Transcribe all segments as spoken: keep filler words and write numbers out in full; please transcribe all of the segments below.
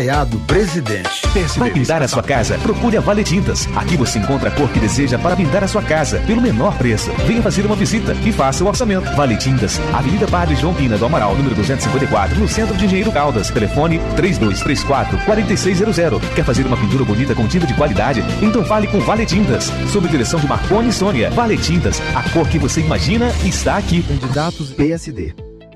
do presidente. Vai pintar a sua casa? Procure a Vale Tintas. Aqui você encontra a cor que deseja para pintar a sua casa, pelo menor preço. Venha fazer uma visita e faça o orçamento. Vale Tintas, Avenida Padre João Pina do Amaral, número duzentos e cinquenta e quatro, no centro de Engenheiro Caldas. Telefone três dois três quatro, quatro seis zero zero. Quer fazer uma pintura bonita com tinta de qualidade? Então fale com Vale Tintas. Sob direção de Marconi e Sônia. Vale Tintas, a cor que você imagina está aqui. Candidatos P S D.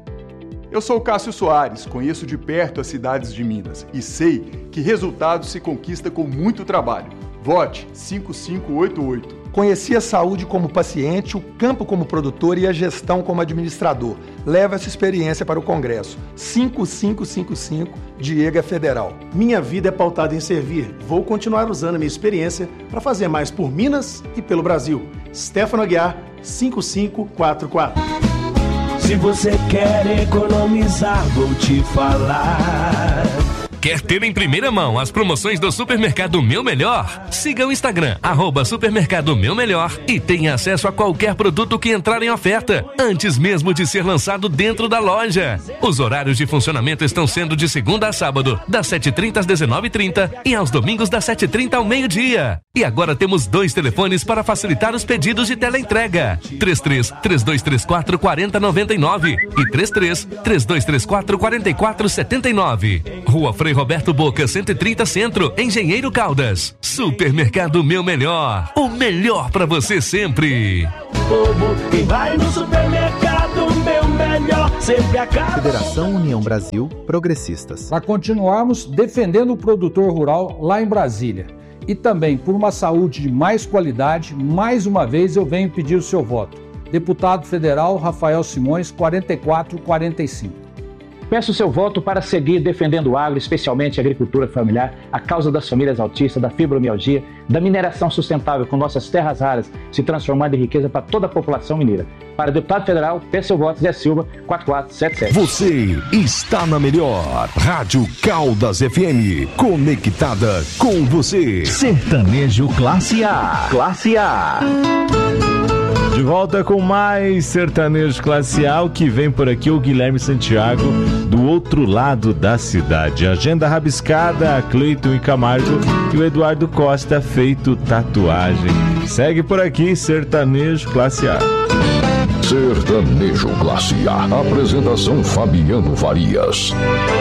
Eu sou o Cássio Soares, conheço de perto as cidades de Minas e sei que resultados se conquista com muito trabalho. Vote cinco cinco oito oito. Conheci a saúde como paciente, o campo como produtor e a gestão como administrador. Leva essa experiência para o Congresso. cinco cinco cinco cinco, Diego é Federal. Minha vida é pautada em servir. Vou continuar usando a minha experiência para fazer mais por Minas e pelo Brasil. Stefano Aguiar, cinco cinco quatro quatro. Se você quer economizar, vou te falar. Quer ter em primeira mão as promoções do Supermercado Meu Melhor? Siga o Instagram, arroba Supermercado Meu Melhor, e tenha acesso a qualquer produto que entrar em oferta, antes mesmo de ser lançado dentro da loja. Os horários de funcionamento estão sendo de segunda a sábado, das sete e trinta às dezenove e trinta e aos domingos das sete e trinta ao meio-dia. E agora temos dois telefones para facilitar os pedidos de teleentrega. três três, três dois três quatro, quatro zero nove nove e três três, três dois três quatro, quatro quatro sete nove. Rua Frei Roberto Boca, cento e trinta Centro, Engenheiro Caldas. Supermercado Meu Melhor, o melhor pra você sempre. Povo que vai no supermercado Meu Melhor, sempre acaba. Federação União Brasil Progressistas. Para continuarmos defendendo o produtor rural lá em Brasília e também por uma saúde de mais qualidade, mais uma vez eu venho pedir o seu voto. Deputado Federal Rafael Simões, quarenta e quatro quarenta e cinco. Peço seu voto para seguir defendendo o agro, especialmente a agricultura familiar, a causa das famílias autistas, da fibromialgia, da mineração sustentável, com nossas terras raras se transformando em riqueza para toda a população mineira. Para deputado federal, peço seu voto, Zé Silva, quatro quatro sete sete. Você está na melhor Rádio Caldas F M, conectada com você. Sertanejo Classe A. Classe A. De volta com mais Sertanejo Classe A, o que vem por aqui o Guilherme Santiago, do outro lado da cidade. Agenda rabiscada, a Cleiton e Camargo e o Eduardo Costa, feito tatuagem. Segue por aqui Sertanejo Classe A. Sertanejo Classe A. Apresentação Fabiano Farias.